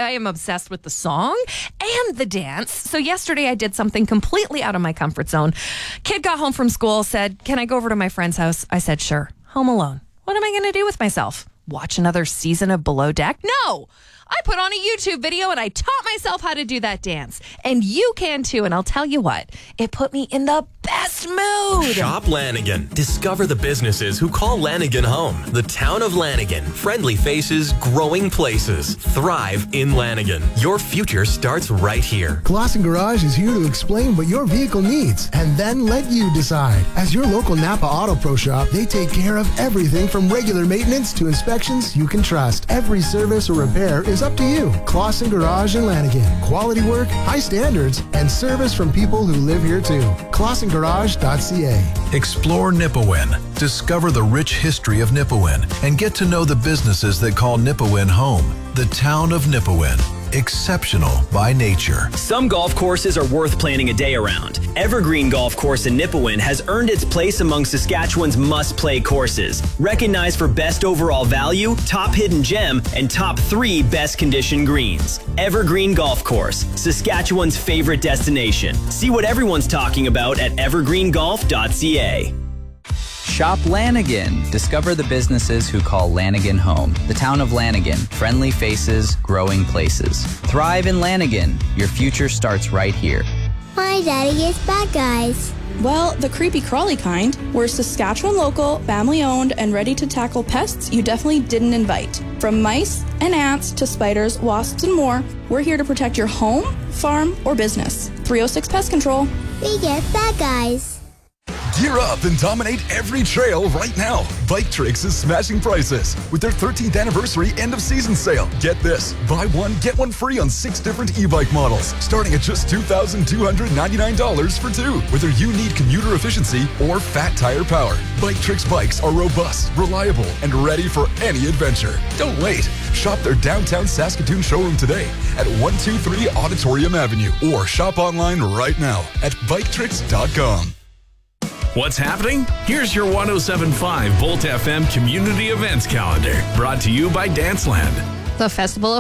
I am obsessed with the song and the dance. So yesterday I did something completely out of my comfort zone. Kid got home from school, said, "Can I go over to my friend's house?" I said, "Sure." Home alone. What am I going to do with myself? Watch another season of Below Deck? No! I put on a YouTube video and I taught myself how to do that dance. And you can too. And I'll tell you what, it put me in the best mood. Shop Lanigan. Discover the businesses who call Lanigan home. The town of Lanigan. Friendly faces, growing places. Thrive in Lanigan. Your future starts right here. Clausen Garage is here to explain what your vehicle needs and then let you decide. As your local Napa Auto Pro shop, they take care of everything from regular maintenance to inspections you can trust. Every service or repair is up to you. Clausen Garage in Lanigan. Quality work, high standards, and service from people who live here too. ClausenGarage.ca. Explore Nipawin. Discover the rich history of Nipawin and get to know the businesses that call Nipawin home. The town of Nipawin. Exceptional by nature. Some golf courses are worth planning a day around. Evergreen Golf Course in Nipawin has earned its place among Saskatchewan's must-play courses. Recognized for best overall value, top hidden gem, and top 3 best condition greens. Evergreen Golf Course, Saskatchewan's favorite destination. See what everyone's talking about at evergreengolf.ca. Shop Lanigan. Discover the businesses who call Lanigan home. The town of Lanigan. Friendly faces, growing places. Thrive in Lanigan. Your future starts right here. My daddy is bad guys. Well, the creepy crawly kind. We're Saskatchewan local, family owned, and ready to tackle pests you definitely didn't invite. From mice and ants to spiders, wasps, and more, we're here to protect your home, farm, or business. 306 Pest Control. We get bad guys. Gear up and dominate every trail right now. Bike Tricks is smashing prices with their 13th anniversary end of season sale. Get this, buy one, get one free on 6 different e-bike models, starting at just $2,299 for 2. Whether you need commuter efficiency or fat tire power, Bike Tricks bikes are robust, reliable, and ready for any adventure. Don't wait. Shop their downtown Saskatoon showroom today at 123 Auditorium Avenue or shop online right now at biketricks.com. What's happening? Here's your 107.5 Volt FM community events calendar, brought to you by Danceland. The Festival of